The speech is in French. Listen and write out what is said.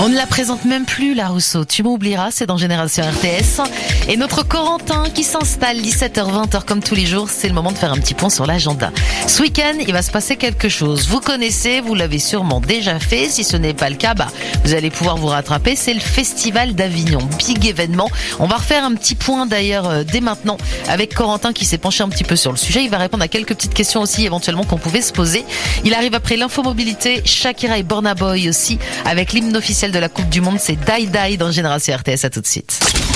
On ne la présente même plus, la Rousseau. Tu m'oublieras, c'est dans Génération RTS. Et notre Corentin qui s'installe 17h, 20h comme tous les jours, c'est le moment de faire un petit point sur l'agenda. Ce week-end, il va se passer quelque chose. Vous connaissez, vous l'avez sûrement déjà fait. Si ce n'est pas le cas, vous allez pouvoir vous rattraper. C'est le Festival d'Avignon. Big événement. On va refaire un petit point d'ailleurs dès maintenant avec Corentin qui s'est penché un petit peu sur le sujet. Il va répondre à quelques petites questions aussi éventuellement qu'on pouvait se poser. Il arrive après l'infomobilité, Shakira et Burna Boy aussi avec l'hymne officiel de la Coupe du Monde. C'est Die Die dans Génération RTS. À tout de suite.